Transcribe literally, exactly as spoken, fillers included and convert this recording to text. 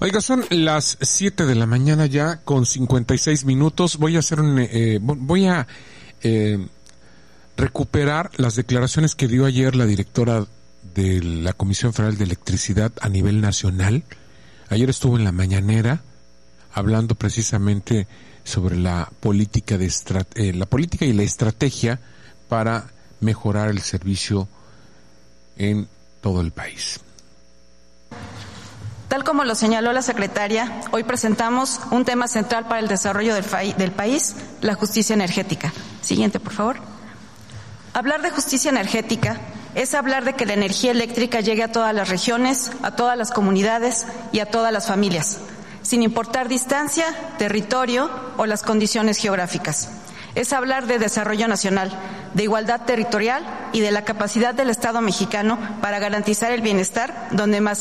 Oiga, son las siete de la mañana ya con cincuenta y seis minutos. Voy a hacer un, eh, voy a eh, recuperar las declaraciones que dio ayer la directora de la Comisión Federal de Electricidad a nivel nacional. Ayer estuvo en la mañanera hablando precisamente sobre la política de estra- eh, la política y la estrategia para mejorar el servicio en todo el país. Tal como lo señaló la secretaria, hoy presentamos un tema central para el desarrollo del, fa- del país, la justicia energética. Siguiente, por favor. Hablar de justicia energética es hablar de que la energía eléctrica llegue a todas las regiones, a todas las comunidades y a todas las familias, sin importar distancia, territorio o las condiciones geográficas. Es hablar de desarrollo nacional, de igualdad territorial y de la capacidad del Estado mexicano para garantizar el bienestar donde más